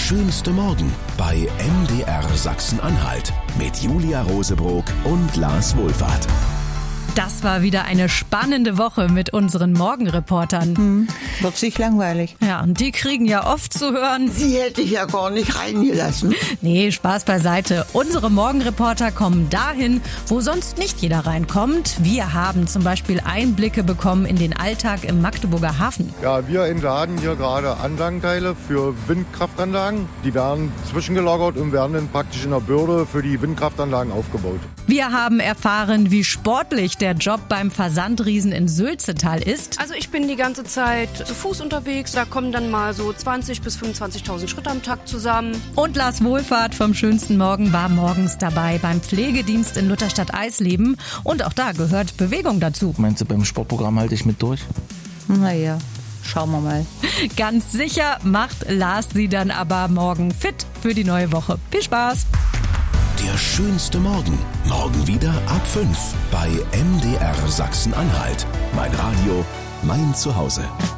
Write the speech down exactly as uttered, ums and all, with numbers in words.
schönste Morgen bei M D R Sachsen-Anhalt mit Julia Rosebrock und Lars Wohlfahrt. Das war wieder eine spannende Woche mit unseren Morgenreportern. Hm, wird sich langweilig. Ja, und die kriegen ja oft zu hören: Sie hätte ich ja gar nicht reingelassen. Nee, Spaß beiseite. Unsere Morgenreporter kommen dahin, wo sonst nicht jeder reinkommt. Wir haben zum Beispiel Einblicke bekommen in den Alltag im Magdeburger Hafen. Ja, wir entladen hier gerade Anlagenteile für Windkraftanlagen. Die werden zwischengelagert und werden dann praktisch in der Bürde für die Windkraftanlagen aufgebaut. Wir haben erfahren, wie sportlich der Job beim Versandriesen in Sülzetal ist. Also ich bin die ganze Zeit zu Fuß unterwegs. Da kommen dann mal so zwanzigtausend bis fünfundzwanzigtausend Schritte am Tag zusammen. Und Lars Wohlfahrt vom schönsten Morgen war morgens dabei beim Pflegedienst in Lutherstadt-Eisleben. Und auch da gehört Bewegung dazu. Meinst du, beim Sportprogramm halte ich mit durch? Naja, schauen wir mal. Ganz sicher macht Lars sie dann aber morgen fit für die neue Woche. Viel Spaß! Der schönste Morgen. Morgen wieder ab fünf bei M D R Sachsen-Anhalt. Mein Radio, mein Zuhause.